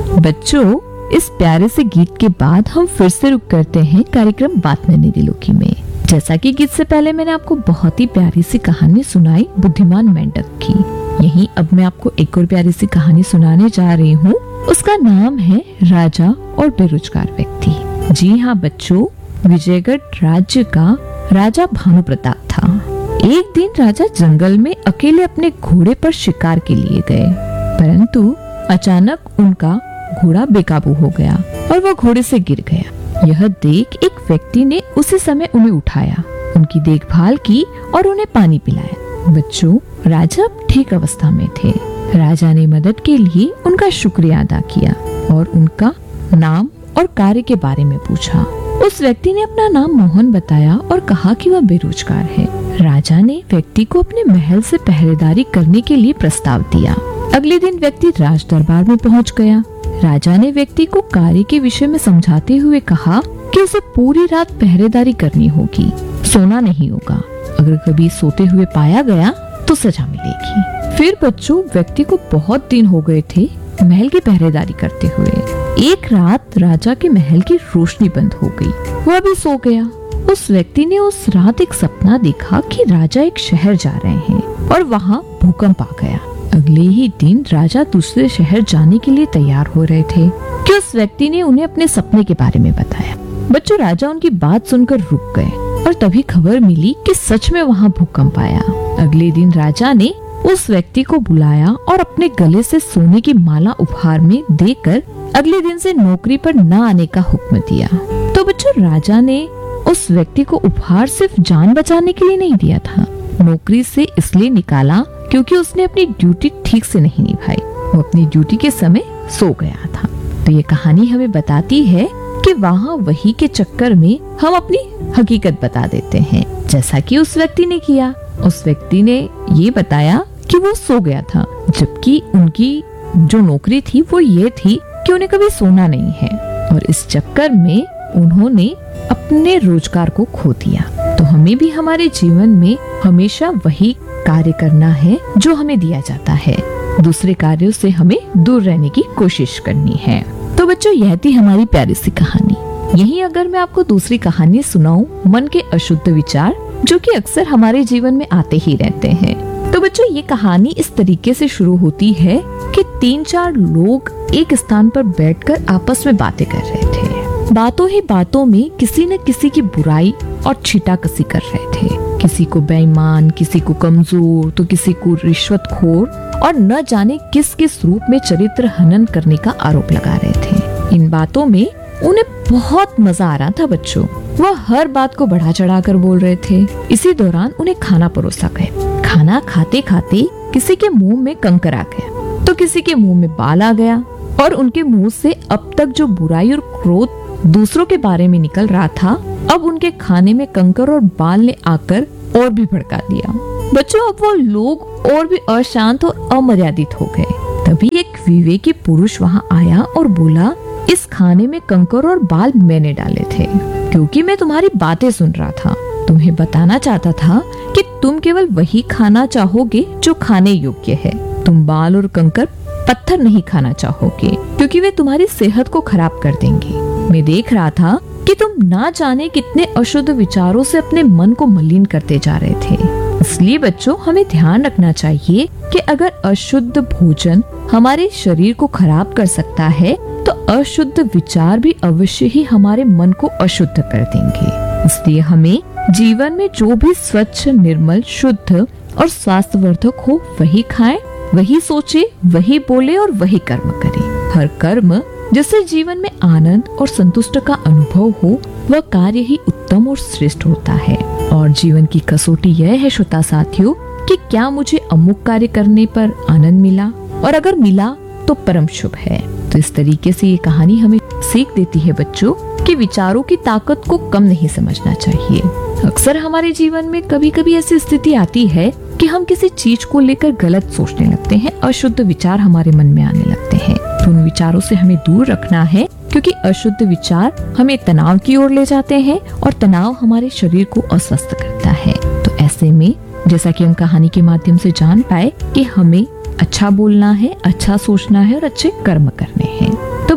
बच्चों, इस प्यारे से गीत के बाद हम फिर से रुक करते हैं कार्यक्रम बात मैंने दिलों की में। जैसा कि गीत से पहले मैंने आपको बहुत ही प्यारी सी कहानी सुनाई बुद्धिमान मेंढक की, यहीं अब मैं आपको एक और प्यारी सी कहानी सुनाने जा रही हूँ। उसका नाम है राजा और बेरोजगार व्यक्ति। जी हाँ बच्चों, विजयगढ़ राज्य का राजा भानु प्रताप था। एक दिन राजा जंगल में अकेले अपने घोड़े पर शिकार के लिए गए, परंतु अचानक उनका घोड़ा बेकाबू हो गया और वह घोड़े से गिर गया। यह देख एक व्यक्ति ने उसी समय उन्हें उठाया, उनकी देखभाल की और उन्हें पानी पिलाया। बच्चों, राजा ठीक अवस्था में थे। राजा ने मदद के लिए उनका शुक्रिया अदा किया और उनका नाम और कार्य के बारे में पूछा। उस व्यक्ति ने अपना नाम मोहन बताया और कहा कि वह बेरोजगार है। राजा ने व्यक्ति को अपने महल से पहरेदारी करने के लिए प्रस्ताव दिया। अगले दिन व्यक्ति राज दरबार में पहुंच गया। राजा ने व्यक्ति को कार्य के विषय में समझाते हुए कहा कि उसे पूरी रात पहरेदारी करनी होगी, सोना नहीं होगा। अगर कभी सोते हुए पाया गया तो सजा मिलेगी। फिर बच्चों, व्यक्ति को बहुत दिन हो गए थे महल की पहरेदारी करते हुए। एक रात राजा के महल की रोशनी बंद हो गई, वह भी सो गया। उस व्यक्ति ने उस रात एक सपना देखा कि राजा एक शहर जा रहे हैं और वहाँ भूकंप आ गया। अगले ही दिन राजा दूसरे शहर जाने के लिए तैयार हो रहे थे कि उस व्यक्ति ने उन्हें अपने सपने के बारे में बताया। बच्चों, राजा उनकी बात सुनकर रुक गए और तभी खबर मिली कि सच में वहाँ भूकंप आया। अगले दिन राजा ने उस व्यक्ति को बुलाया और अपने गले से सोने की माला उपहार में देकर अगले दिन से नौकरी पर न आने का हुक्म दिया। तो बच्चों, राजा ने उस व्यक्ति को उपहार सिर्फ जान बचाने के लिए नहीं दिया था, नौकरी से इसलिए निकाला क्योंकि उसने अपनी ड्यूटी ठीक से नहीं निभाई। वो अपनी ड्यूटी के समय सो गया था। तो ये कहानी हमें बताती है कि वहाँ वही के चक्कर में हम अपनी हकीकत बता देते हैं, जैसा कि उस व्यक्ति ने किया। उस व्यक्ति ने ये बताया कि वो सो गया था, जबकि उनकी जो नौकरी थी वो ये थी कि उन्हें कभी सोना नहीं है, और इस चक्कर में उन्होंने अपने रोजगार को खो दिया। तो हमें भी हमारे जीवन में हमेशा वही कार्य करना है जो हमें दिया जाता है, दूसरे कार्यों से हमें दूर रहने की कोशिश करनी है। तो बच्चों, यह थी हमारी प्यारी सी कहानी। यहीं अगर मैं आपको दूसरी कहानी सुनाऊं, मन के अशुद्ध विचार, जो कि अक्सर हमारे जीवन में आते ही रहते हैं। तो बच्चों, ये कहानी इस तरीके से शुरू होती है कि 3-4 लोग एक स्थान पर बैठकर आपस में बातें कर रहे थे। बातों ही बातों में किसी न किसी की बुराई और छीटाकसी कर रहे थे। किसी को बेईमान, किसी को कमजोर, तो किसी को रिश्वतखोर, और न जाने किस किस रूप में चरित्र हनन करने का आरोप लगा रहे थे। इन बातों में उन्हें बहुत मजा आ रहा था बच्चों। वह हर बात को बढ़ा चढ़ा कर बोल रहे थे। इसी दौरान उन्हें खाना परोसा गया। खाना खाते खाते किसी के मुंह में कंकर आ गया, तो किसी के मुंह में बाल आ गया, और उनके मुंह से अब तक जो बुराई और क्रोध दूसरों के बारे में निकल रहा था, अब उनके खाने में कंकर और बाल ने आकर और भी भड़का दिया। बच्चों, अब वो लोग और भी अशांत और अमर्यादित हो गए। तभी एक विवेकी पुरुष वहाँ आया और बोला, इस खाने में कंकर और बाल मैंने डाले थे, क्योंकि मैं तुम्हारी बातें सुन रहा था। तुम्हें बताना चाहता था कि तुम केवल वही खाना चाहोगे जो खाने योग्य है। तुम बाल और कंकर पत्थर नहीं खाना चाहोगे, क्योंकि वे तुम्हारी सेहत को खराब कर देंगे। मैं देख रहा था कि तुम ना जाने कितने अशुद्ध विचारों से अपने मन को मलिन करते जा रहे थे। इसलिए बच्चों, हमें ध्यान रखना चाहिए कि अगर अशुद्ध भोजन हमारे शरीर को खराब कर सकता है, तो अशुद्ध विचार भी अवश्य ही हमारे मन को अशुद्ध कर देंगे। इसलिए हमें जीवन में जो भी स्वच्छ, निर्मल, शुद्ध और स्वास्थ्यवर्धक हो वही खाएं, वही सोचे, वही बोले और वही कर्म करें। हर कर्म जिससे जीवन में आनंद और संतुष्ट का अनुभव हो, वह कार्य ही उत्तम और श्रेष्ठ होता है। और जीवन की कसौटी यह है श्रोता साथियों, कि क्या मुझे अमुक कार्य करने पर आनंद मिला, और अगर मिला तो परम शुभ है। तो इस तरीके से ये कहानी हमें सीख देती है बच्चों कि विचारों की ताकत को कम नहीं समझना चाहिए। अक्सर हमारे जीवन में कभी कभी ऐसी स्थिति आती है कि हम किसी चीज को लेकर गलत सोचने लगते हैं, अशुद्ध विचार हमारे मन में आने लगते हैं। तो उन विचारों से हमें दूर रखना है, क्योंकि अशुद्ध विचार हमें तनाव की ओर ले जाते हैं और तनाव हमारे शरीर को अस्वस्थ करता है। तो ऐसे में जैसा कि हम कहानी के माध्यम से जान पाए कि हमें अच्छा बोलना है, अच्छा सोचना है और अच्छे कर्म करने हैं।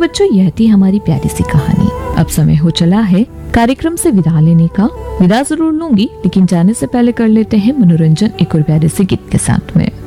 बच्चों, यह थी हमारी प्यारी सी कहानी। अब समय हो चला है कार्यक्रम से विदा लेने का। विदा जरूर लूंगी, लेकिन जाने से पहले कर लेते हैं मनोरंजन एक और प्यारे से गीत के साथ में।